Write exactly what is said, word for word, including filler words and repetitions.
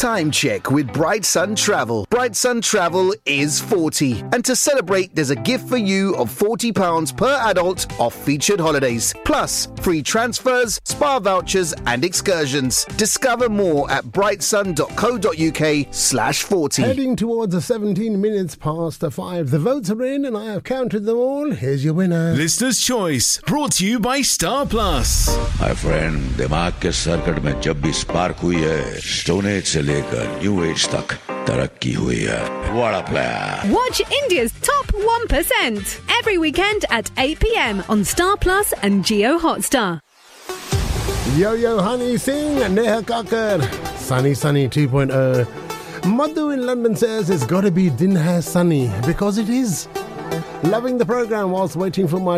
Time check with Bright Sun Travel. Bright Sun Travel is forty. And to celebrate, there's a gift for you of forty pounds per adult off featured holidays. Plus, free transfers, spa vouchers and excursions. Discover more at brightsun.co.uk slash 40. Heading towards the seventeen minutes past the five. The votes are in and I have counted them all. Here's your winner. Listener's Choice, brought to you by Star Plus. My friend, दिमाग के circuit में जब भी spark हुई है, stone age से लेकर new age तक तरक्की हुई है. What a player. Watch India's top one percent every weekend at eight p.m. on Star Plus and Jio Hotstar. Yo Yo Honey Singh, Neha Kakkar, Sunny Sunny two point oh. Madhu in London says it's got to be Din Hai Sunny because it is. Loving the program whilst waiting for my